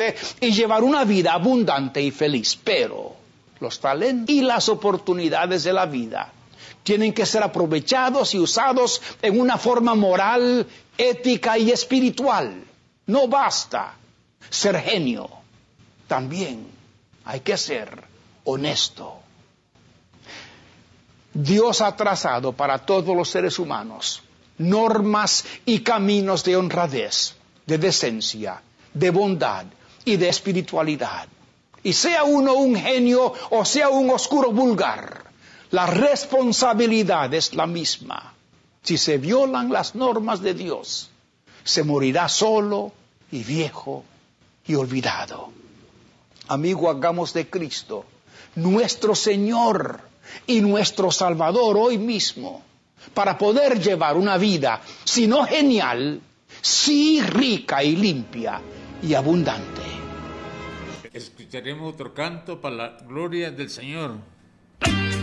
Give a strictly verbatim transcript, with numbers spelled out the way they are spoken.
satisfacerse y llevar una vida abundante y feliz. Pero los talentos y las oportunidades de la vida tienen que ser aprovechados y usados en una forma moral, ética y espiritual. No basta ser genio, también hay que ser honesto. Dios ha trazado para todos los seres humanos normas y caminos de honradez, de decencia, de bondad y de espiritualidad. Y sea uno un genio o sea un oscuro vulgar, la responsabilidad es la misma. Si se violan las normas de Dios, se morirá solo y viejo y olvidado. Amigo, hagamos de Cristo nuestro Señor y nuestro Salvador hoy mismo, para poder llevar una vida, si no genial, sí rica y limpia y abundante. Escucharemos otro canto para la gloria del Señor.